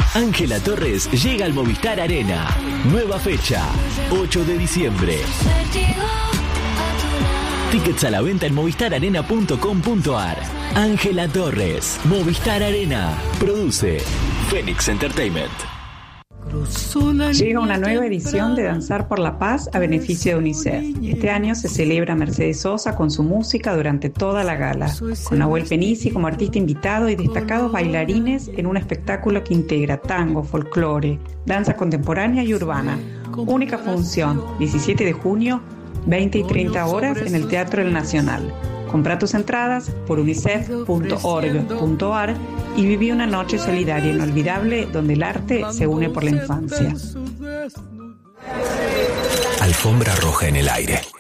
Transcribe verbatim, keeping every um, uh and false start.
Ángela Torres llega al Movistar Arena. Nueva fecha, ocho de diciembre. Tickets a la venta en movistar arena punto com punto ar. Ángela Torres, Movistar Arena. Produce Phoenix Entertainment. Llega una nueva edición de Danzar por la Paz a beneficio de UNICEF. Este año se celebra Mercedes Sosa con su música durante toda la gala, con Nahuel Penisi como artista invitado y destacados bailarines en un espectáculo que integra tango, folclore, danza contemporánea y urbana. Única función, diecisiete de junio, veinte y treinta horas en el Teatro del Nacional. Compra tus entradas por unicef punto org punto ar y viví una noche solidaria e inolvidable donde el arte se une por la infancia. Alfombra roja en el aire.